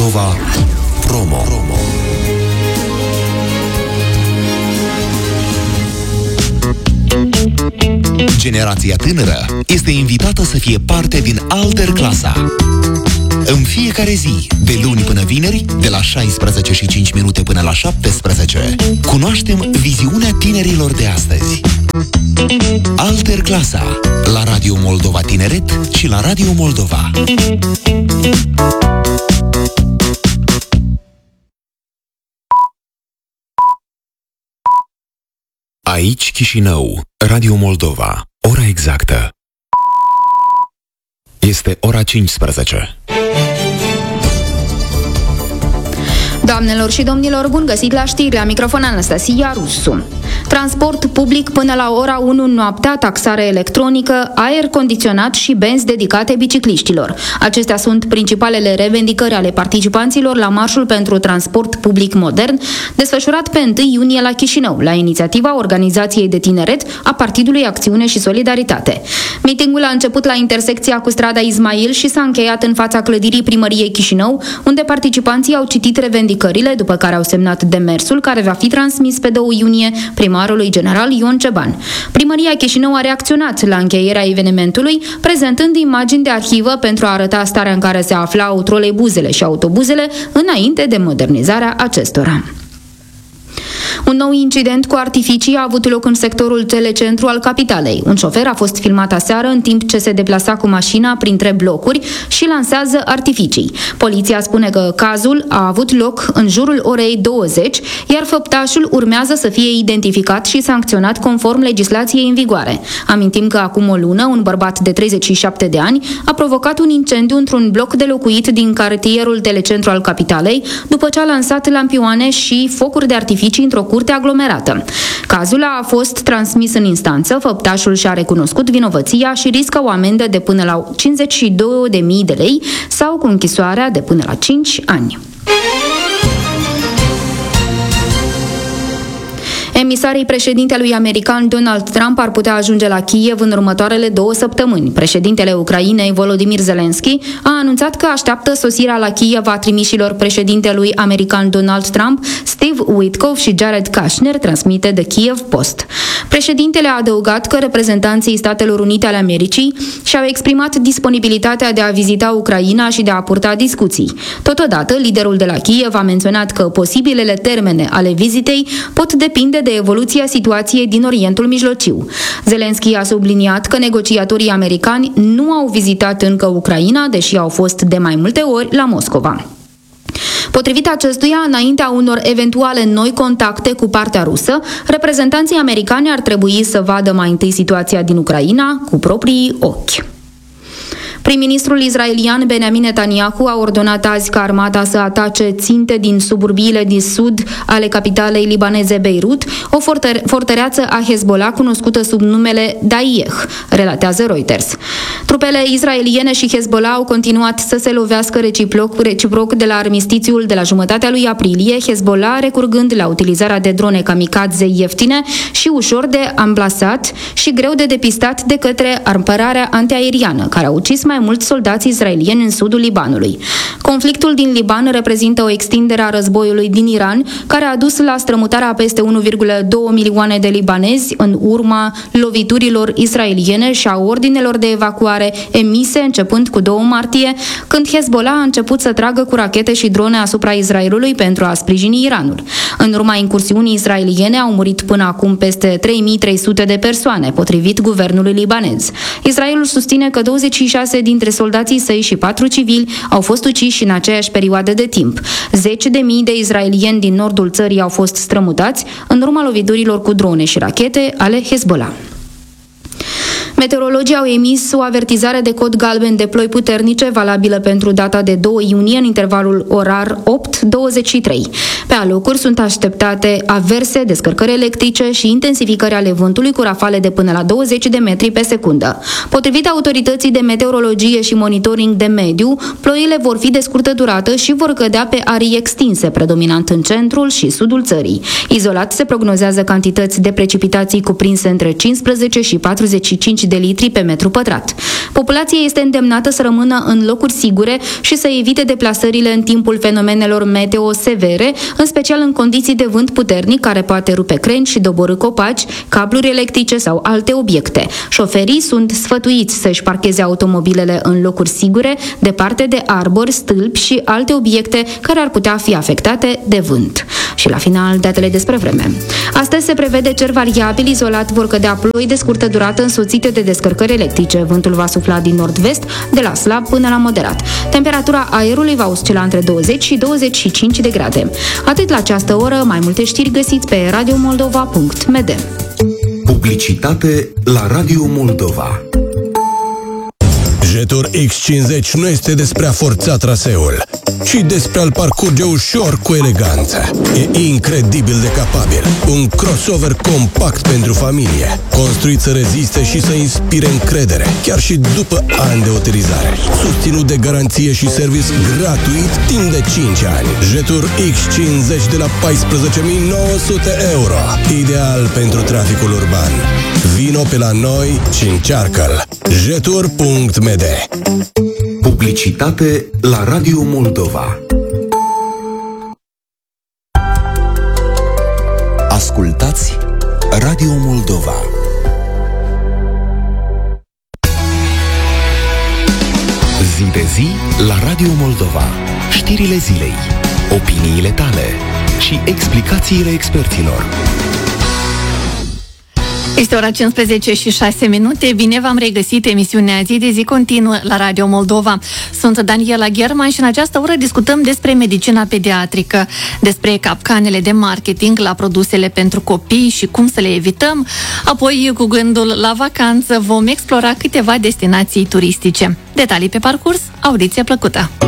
Moldova Promo. Generația tânără este invitată să fie parte din Alter Clasa. În fiecare zi, de luni până vineri, de la 16:05 până la 17, cunoaștem viziunea tinerilor de astăzi. Alter Clasa, la Radio Moldova Tineret și la Radio Moldova. Aici Chișinău, Radio Moldova. Ora exactă este ora 15. Doamnelor și domnilor, bun găsit la știri, la microfon Anastasia Rusu. Transport public până la ora 1 noaptea, taxare electronică, aer condiționat și benzi dedicate bicicliștilor. Acestea sunt principalele revendicări ale participanților la Marșul pentru Transport Public Modern, desfășurat pe 1 iunie la Chișinău, la inițiativa Organizației de Tineret a Partidului Acțiune și Solidaritate. Mitingul a început la intersecția cu strada Ismail și s-a încheiat în fața clădirii Primăriei Chișinău, unde participanții au citit revendicările, după care au semnat demersul care va fi transmis pe 2 iunie primarului general Ion Ceban. Primăria Chișinău a reacționat la încheierea evenimentului, prezentând imagini de arhivă pentru a arăta starea în care se aflau troleibuzele și autobuzele înainte de modernizarea acestora. Un nou incident cu artificii a avut loc în sectorul telecentru al capitalei. Un șofer a fost filmat aseară în timp ce se deplasa cu mașina printre blocuri și lansează artificii. Poliția spune că cazul a avut loc în jurul orei 20, iar făptașul urmează să fie identificat și sancționat conform legislației în vigoare. Amintim că acum o lună, un bărbat de 37 de ani a provocat un incendiu într-un bloc de locuit din cartierul telecentru al capitalei, după ce a lansat lampioane și focuri de artificii într-o curte aglomerată. Cazul a fost transmis în instanță, făptașul și-a recunoscut vinovăția și riscă o amendă de până la 52.000 de lei sau cu închisoarea de până la 5 ani. Emisarii președintelui american Donald Trump ar putea ajunge la Kiev în următoarele 2 săptămâni. Președintele Ucrainei, Volodymyr Zelensky, a anunțat că așteaptă sosirea la Kiev a trimișilor președintelui american Donald Trump, Steve Witkoff și Jared Kushner, transmite de Kiev Post. Președintele a adăugat că reprezentanții Statelor Unite ale Americii și-au exprimat disponibilitatea de a vizita Ucraina și de a purta discuții. Totodată, liderul de la Kiev a menționat că posibilele termene ale vizitei pot depinde de evoluția situației din Orientul Mijlociu. Zelensky a subliniat că negociatorii americani nu au vizitat încă Ucraina, deși au fost de mai multe ori la Moscova. Potrivit acestuia, înaintea unor eventuale noi contacte cu partea rusă, reprezentanții americani ar trebui să vadă mai întâi situația din Ucraina cu proprii ochi. Prim-ministrul israelian Benjamin Netanyahu a ordonat azi ca armata să atace ținte din suburbiile din sud ale capitalei libaneze Beirut, o fortăreață a Hezbollah cunoscută sub numele Daiyeh, relatează Reuters. Trupele israeliene și Hezbollah au continuat să se lovească reciproc de la armistițiul de la jumătatea lui aprilie, Hezbollah recurgând la utilizarea de drone kamikaze ieftine și ușor de amplasat și greu de depistat de către apărarea antiaeriană, care a ucis mai mulți soldați israelieni în sudul Libanului. Conflictul din Liban reprezintă o extindere a războiului din Iran, care a dus la strămutarea a peste 1,2 milioane de libanezi în urma loviturilor israeliene și a ordinelor de evacuare emise începând cu 2 martie, când Hezbollah a început să tragă cu rachete și drone asupra Israelului pentru a sprijini Iranul. În urma incursiunii israeliene au murit până acum peste 3300 de persoane, potrivit guvernului libanez. Israelul susține că 26 dintre soldații săi și 4 civili au fost uciși în aceeași perioadă de timp. 10.000 de israelieni din nordul țării au fost strămutați în urma loviturilor cu drone și rachete ale Hezbollah. Meteorologii au emis o avertizare de cod galben de ploi puternice, valabilă pentru data de 2 iunie, în intervalul orar 8-23. Pe alocuri sunt așteptate averse, descărcări electrice și intensificări ale vântului cu rafale de până la 20 de metri pe secundă. Potrivit autorității de meteorologie și monitoring de mediu, ploile vor fi de scurtă durată și vor cădea pe arii extinse, predominant în centrul și sudul țării. Izolat se prognozează cantități de precipitații cuprinse între 15 și 45 de litri pe metru pătrat. Populația este îndemnată să rămână în locuri sigure și să evite deplasările în timpul fenomenelor meteo severe, în special în condiții de vânt puternic care poate rupe creni și doborî copaci, cabluri electrice sau alte obiecte. Șoferii sunt sfătuiți să-și parcheze automobilele în locuri sigure, departe de arbori, stâlpi și alte obiecte care ar putea fi afectate de vânt. Și la final, datele despre vreme. Astăzi se prevede cer variabil, izolat vor cădea ploi de scurtă durată însoțite de descărcări electrice. Vântul va sufla din nord-vest, de la slab până la moderat. Temperatura aerului va oscila între 20 și 25 de grade. Atât la această oră, mai multe știri găsiți pe radiomoldova.md. Publicitate la Radio Moldova. Jetur X50 nu este despre a forța traseul, ci despre a-l parcurge ușor cu eleganță. E incredibil de capabil. Un crossover compact pentru familie, construit să reziste și să inspire încredere, chiar și după ani de utilizare. Susținut de garanție și serviciu gratuit timp de 5 ani. Jetur X50 de la 14.900 euro. Ideal pentru traficul urban. Vino pe la noi și încearcă-l. Jetur.md. Publicitate la Radio Moldova. Ascultați Radio Moldova. Zi de zi la Radio Moldova. Știrile zilei, opiniile tale și explicațiile experților. Este ora 15 și 6 minute. Bine v-am regăsit. Emisiunea Zi de Zi continuă la Radio Moldova. Sunt Daniela Gherman și în această oră discutăm despre medicina pediatrică, despre capcanele de marketing la produsele pentru copii și cum să le evităm. Apoi, cu gândul la vacanță, vom explora câteva destinații turistice. Detalii pe parcurs, audiție plăcută!